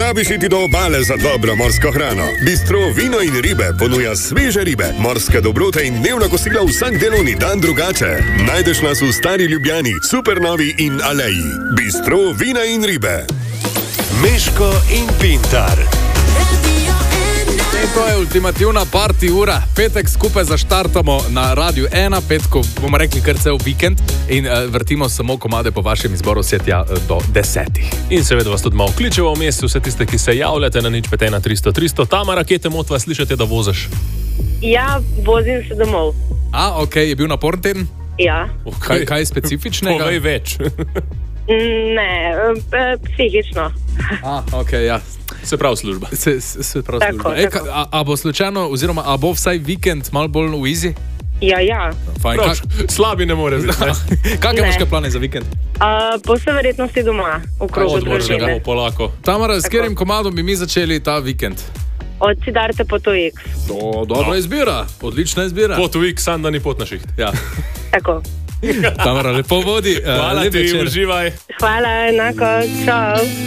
rabiš iti do obale za dobro morsko hrano. Bistro Vino in ribe ponuja sveže ribe, morske dobrote in dnevna kosila vsak delovni dan drugače. Najdeš nas v Stari Ljubljani, Supernovi in Aleji. Bistro Vina in ribe. Meško in Pintar. To je ultimativna party ura. Petek skupaj zaštartamo na Radiu 1, petko bomo rekli kar cel vikend in vrtimo samo komade po vašem izboru setja do 10. In seveda vas tudi malo kličevo v mestu, vse tiste, ki se javljate na 051 300 300. Tamara, kje te motva slišate, da voziš? Ja, vozim se domov. Ok, je bil naporen teden? Ja. Okay. Kaj specifičnega? Povej več. Ne, psihično. Ok, ja. Se pravi služba. Se pravi Tako, služba. tako. A bo slučajno, oziroma a bo vsaj vikend malo bolj v easy? Ja. Fajn, Slabi ne more biti. kakšne Ne. imaš plane za vikend? Po vse verjetnosti doma, v krogu Odmorčega, družine. polako. Tamara, s katerim komadom bi mi začeli ta vikend? Od Siddharte po X. Dobra izbira, odlična izbira. Pot v X, sam da ni pot na šiht. Ja. Tako. Tamara, lepo vodi. Hvala lep ti, večer. uživaj. Hvala, enako, čau.